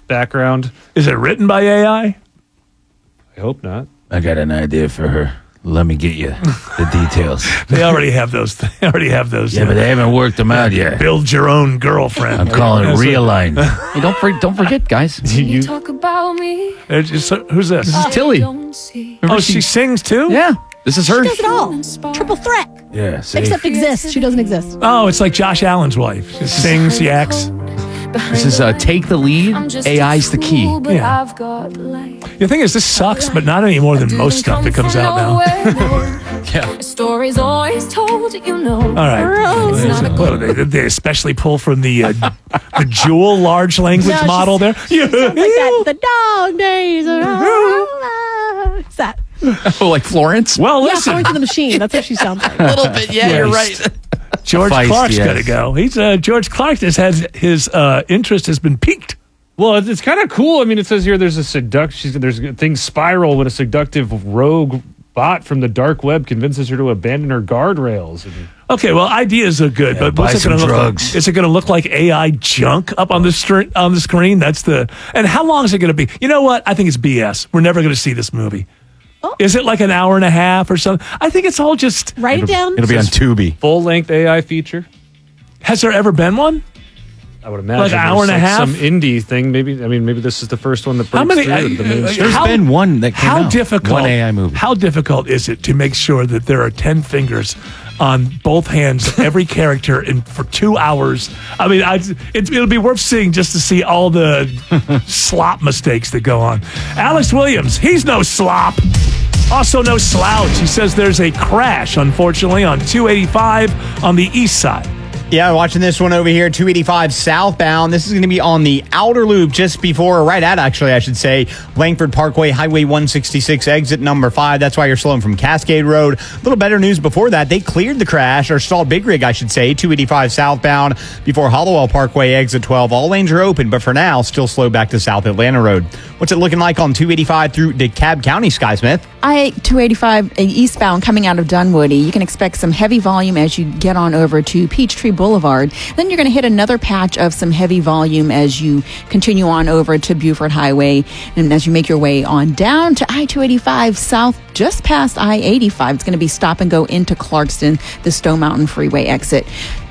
background. Is it written by AI? I hope not. I got an idea for her. Let me get you the details. They already have those. Yeah, but they haven't worked them out yet. Build your own girlfriend. I'm calling it Realign. Hey, don't forget, guys. You talk about me. Who's this? This is Tilly. Oh, she sings too? Yeah. This is her. She does it all. Triple threat. Yeah, see? Except exists. She doesn't exist. Oh, it's like Josh Allen's wife. She sings, yaks. This is Take the Lead. AI's the key. Yeah. The thing is, this sucks, but not any more than most stuff that comes out now. Yeah. Stories always told, you know. All right. What, they especially pull from the Joule large language model there. Yeah. Sounds like that. The dog days are over. What's that? Oh, like Florence? Well, Yeah, listen. Florence and the Machine. That's what she sounds like. A little bit. Yeah, you're right. George Feist, Clark's yes. got to go. He's George Clark has had his interest has been piqued. Well, it's kind of cool. I mean, it says here there's things spiral when a seductive rogue bot from the dark web convinces her to abandon her guardrails. Okay, well, ideas are good, but buy what's it going to some look drugs. like? Is it going to look like AI junk up on the screen? That's and how long is it going to be? You know what? I think it's BS. We're never going to see this movie. Oh. Is it like an hour and a half or something? I think it's all just. Write it down. It'll be on Tubi. Full-length AI feature. Has there ever been one? I would imagine Like an hour and a half? Some indie thing. Maybe this is the first one that How breaks many? through to the mainstream. There's been one that came How out. difficult? One AI movie. How difficult is it to make sure that there are 10 fingers on both hands of every character for 2 hours? I mean, it'll be worth seeing just to see all the slop mistakes that go on. Alex Williams, he's no slop. Also no slouch. He says there's a crash, unfortunately, on 285 on the east side. Yeah, watching this one over here, 285 southbound. This is going to be on the outer loop just before, or right at, actually, I should say, Langford Parkway, Highway 166, exit number 5. That's why you're slowing from Cascade Road. A little better news before that. They cleared the crash, or stalled big rig, I should say, 285 southbound before Hollowell Parkway, exit 12. All lanes are open, but for now, still slow back to South Atlanta Road. What's it looking like on 285 through DeKalb County, Sky Smith? I-285 eastbound coming out of Dunwoody. You can expect some heavy volume as you get on over to Peachtree Boulevard. Then you're going to hit another patch of some heavy volume as you continue on over to Buford Highway. And as you make your way on down to I-285 south, just past I-85, it's going to be stop and go into Clarkston, the Stone Mountain Freeway exit.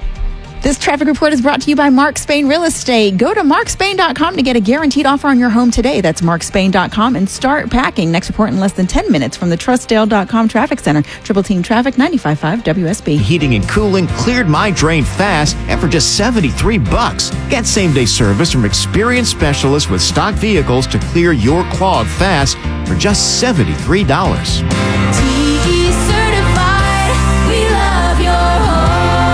This traffic report is brought to you by Mark Spain Real Estate. Go to markspain.com to get a guaranteed offer on your home today. That's markspain.com and start packing. Next report in less than 10 minutes from the trustdale.com traffic center. Triple Team Traffic, 95.5 WSB. Heating and cooling cleared my drain fast and for just $73. Get same-day service from experienced specialists with stock vehicles to clear your clog fast for just $73. TE certified, we love your home.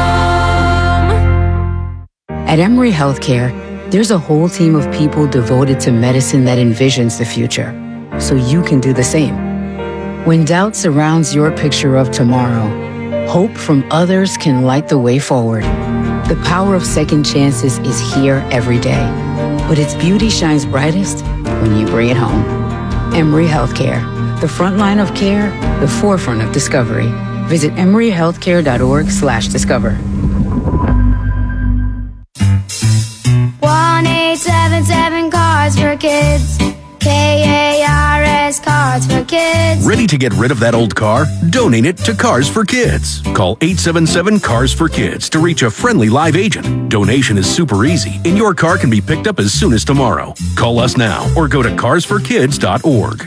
At Emory Healthcare, there's a whole team of people devoted to medicine that envisions the future, so you can do the same. When doubt surrounds your picture of tomorrow, hope from others can light the way forward. The power of second chances is here every day, but its beauty shines brightest when you bring it home. Emory Healthcare, the front line of care, the forefront of discovery. Visit emoryhealthcare.org/discover. 1877 Cards for Kids. KARS Cards for Kids. Ready to get rid of that old car? Donate it to Cars for Kids. Call 877 Cars for Kids to reach a friendly live agent. Donation is super easy, and your car can be picked up as soon as tomorrow. Call us now or go to carsforkids.org.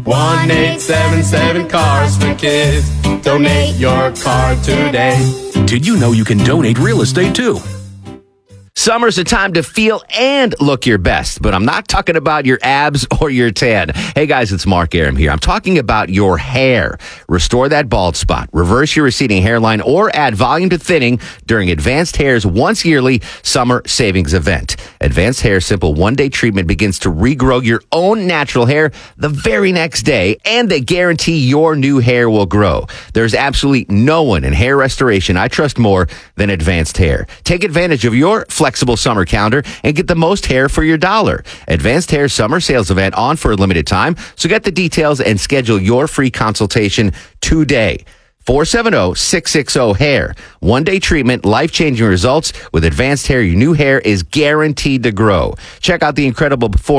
1877 Cars for Kids. Donate your car today. Did you know you can donate real estate too? Summer's a time to feel and look your best, but I'm not talking about your abs or your tan. Hey guys, it's Mark Aram here. I'm talking about your hair. Restore that bald spot, reverse your receding hairline, or add volume to thinning during Advanced Hair's once yearly summer savings event. Advanced Hair Simple one-day treatment begins to regrow your own natural hair the very next day, and they guarantee your new hair will grow. There's absolutely no one in hair restoration I trust more than Advanced Hair. Take advantage of your flexible summer calendar and get the most hair for your dollar. Advanced Hair Summer Sales Event on for a limited time, so get the details and schedule your free consultation today. 470-660-HAIR. One-day treatment, life-changing results. With Advanced Hair, your new hair is guaranteed to grow. Check out the incredible before